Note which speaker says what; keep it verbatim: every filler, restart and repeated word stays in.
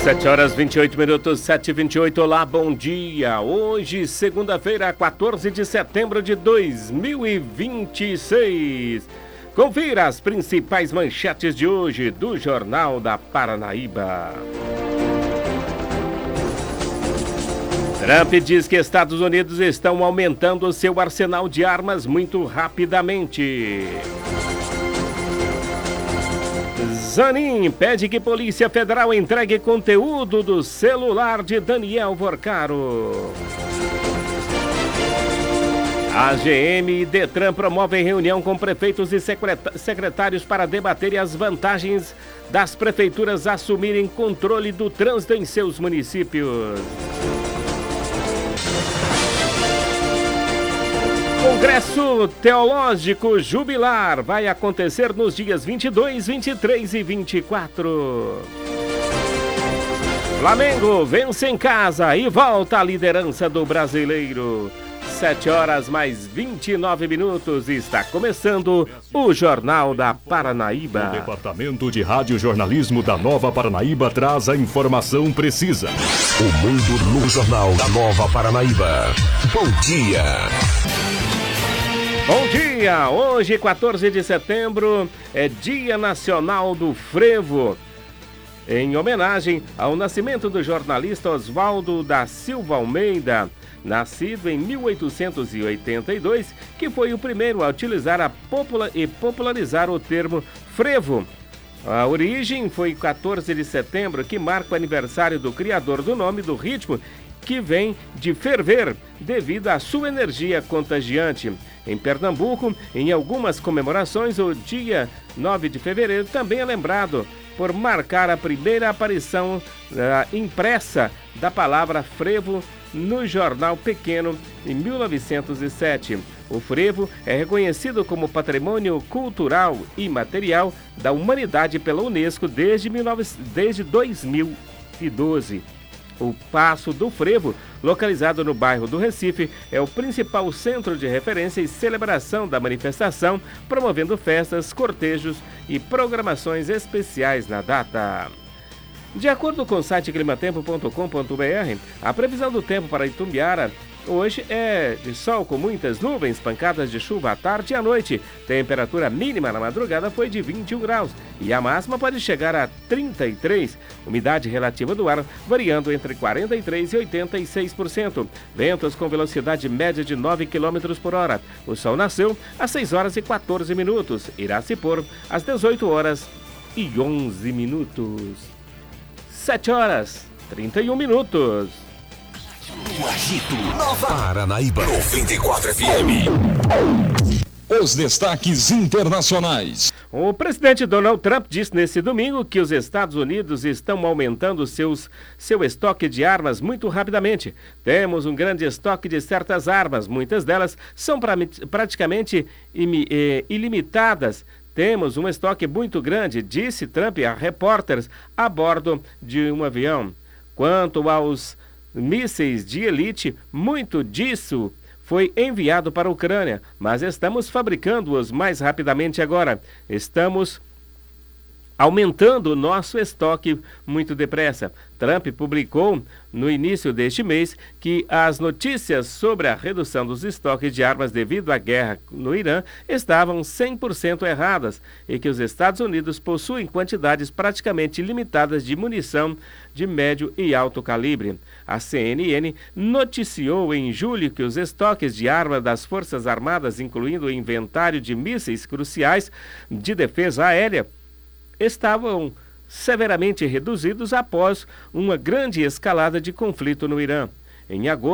Speaker 1: sete horas e vinte e oito minutos, sete e vinte e oito. Olá, bom dia. Hoje, segunda-feira, quatorze de setembro de dois mil e vinte e seis. Confira as principais manchetes de hoje do Jornal da Paranaíba. Trump diz que Estados Unidos estão aumentando seu arsenal de armas muito rapidamente. Zanin pede que Polícia Federal entregue conteúdo do celular de Daniel Vorcaro. A G M e Detran promovem reunião com prefeitos e secretários para debaterem as vantagens das prefeituras assumirem controle do trânsito em seus municípios. Congresso Teológico Jubilar vai acontecer nos dias vinte e dois, vinte e três e vinte e quatro. Flamengo vence em casa e volta à liderança do Brasileiro. sete horas mais vinte e nove minutos. Está começando o Jornal da Paranaíba.
Speaker 2: O Departamento de Rádio Jornalismo da Nova Paranaíba traz a informação precisa.
Speaker 3: O mundo no Jornal da Nova Paranaíba. Bom dia.
Speaker 1: Bom dia! Hoje, quatorze de setembro, é Dia Nacional do Frevo. Em homenagem ao nascimento do jornalista Oswaldo da Silva Almeida, nascido em mil oitocentos e oitenta e dois, que foi o primeiro a utilizar a popula- e popularizar o termo frevo. A origem foi quatorze de setembro, que marca o aniversário do criador do nome do ritmo, que vem de ferver, devido à sua energia contagiante. Em Pernambuco, em algumas comemorações, o dia nove de fevereiro também é lembrado por marcar a primeira aparição uh, impressa da palavra frevo no jornal pequeno em mil novecentos e sete. O frevo é reconhecido como patrimônio cultural e material da humanidade pela Unesco desde, desde dois mil e doze. O Paço do Frevo, localizado no bairro do Recife, é o principal centro de referência e celebração da manifestação, promovendo festas, cortejos e programações especiais na data. De acordo com o site climatempo ponto com ponto br, a previsão do tempo para Itumbiara hoje é de sol com muitas nuvens, pancadas de chuva à tarde e à noite. Temperatura mínima na madrugada foi de vinte e um graus e a máxima pode chegar a trinta e três. Umidade relativa do ar variando entre quarenta e três por cento e oitenta e seis por cento. Ventos com velocidade média de nove quilômetros por hora. O sol nasceu às seis horas e quatorze minutos. Irá se pôr às dezoito horas e onze minutos. sete horas e trinta e um minutos.
Speaker 3: O Agito Nova Paranaíba noventa e quatro F M.
Speaker 2: Os destaques internacionais.
Speaker 1: O presidente Donald Trump disse nesse domingo que os Estados Unidos estão aumentando seus, seu estoque de armas muito rapidamente. Temos um grande estoque de certas armas, muitas delas são pra, praticamente imi, eh, ilimitadas. Temos um estoque muito grande, disse Trump a repórteres a bordo de um avião. Quanto aos mísseis de elite, muito disso foi enviado para a Ucrânia, mas estamos fabricando-os mais rapidamente agora. Estamos aumentando o nosso estoque muito depressa. Trump publicou no início deste mês que as notícias sobre a redução dos estoques de armas devido à guerra no Irã estavam cem por cento erradas e que os Estados Unidos possuem quantidades praticamente limitadas de munição de médio e alto calibre. A C N N noticiou em julho que os estoques de armas das Forças Armadas, incluindo o inventário de mísseis cruciais de defesa aérea, estavam severamente reduzidos após uma grande escalada de conflito no Irã. Em agosto,